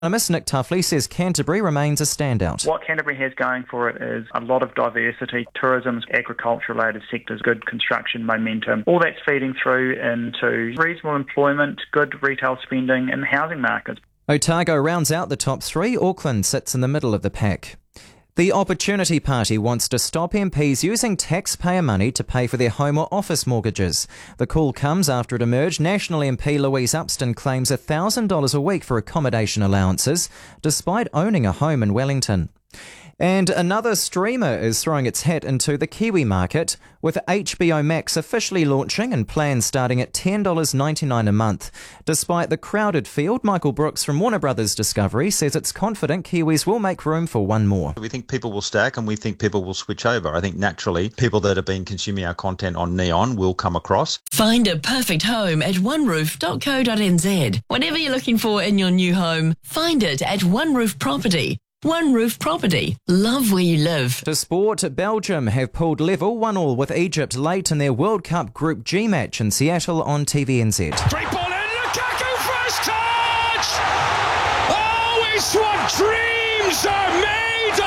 Economist Nick Tuffley says Canterbury remains a standout. What Canterbury has going for it is a lot of diversity, tourism, agriculture-related sectors, good construction momentum. All that's feeding through into reasonable employment, good retail spending and housing markets. Otago rounds out the top three. Auckland sits in the middle of the pack. The Opportunity Party wants to stop MPs using taxpayer money to pay for their home or office mortgages. The call comes after it emerged National MP Louise Upston claims $1,000 a week for accommodation allowances, despite owning a home in Wellington. And another streamer is throwing its hat into the Kiwi market, with HBO Max officially launching and plans starting at $10.99 a month. Despite the crowded field, Michael Brooks from Warner Brothers Discovery says it's confident Kiwis will make room for one more. We think people will stack and we think people will switch over. I think naturally people that have been consuming our content on Neon will come across. Find a perfect home at oneroof.co.nz. Whatever you're looking for in your new home, find it at One Roof Property. One Roof Property. Love where you live. To sport, Belgium have pulled level 1-1 with Egypt late in their World Cup Group G match in Seattle on TVNZ. Great ball in, Lukaku first touch! Oh, it's what dreams are made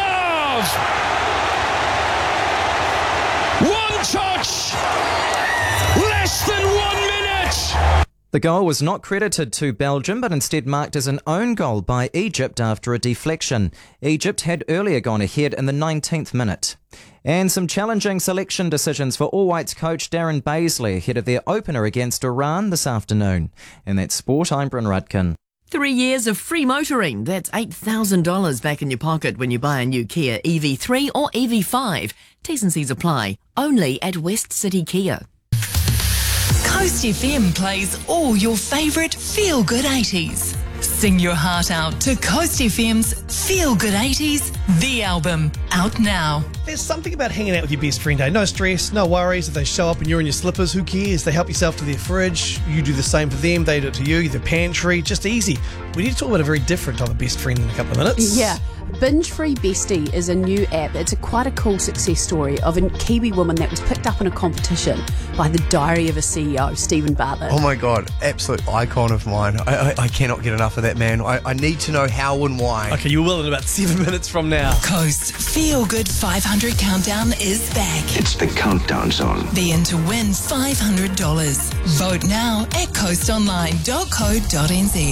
of! One touch! Less than 1 minute! The goal was not credited to Belgium, but instead marked as an own goal by Egypt after a deflection. Egypt had earlier gone ahead in the 19th minute. And some challenging selection decisions for All Whites coach Darren Baisley ahead of their opener against Iran this afternoon. In that sport, I'm Bryn Rudkin. 3 years of free motoring. That's $8,000 back in your pocket when you buy a new Kia EV3 or EV5. T's and C's apply. Only at West City Kia. Coast FM plays all your favourite feel-good 80s. Sing your heart out to Coast FM's Feel Good 80s, the album, out now. There's something about hanging out with your best friend, eh? No stress, no worries. If they show up and you're in your slippers, who cares? They help yourself to their fridge, you do the same for them, they do it to you, the pantry, just easy. We need to talk about a very different type of best friend in a couple of minutes. Yeah. Binge Free Bestie is a new app. It's quite a cool success story of a Kiwi woman that was picked up in a competition by the Diary of a CEO, Stephen Bartlett. Oh my God, absolute icon of mine. I cannot get enough of that man. I need to know how and why. Okay, you will in about 7 minutes from now. Coast Feel Good 500 Countdown is back. It's the countdown song. Be in to win $500. Vote now at coastonline.co.nz.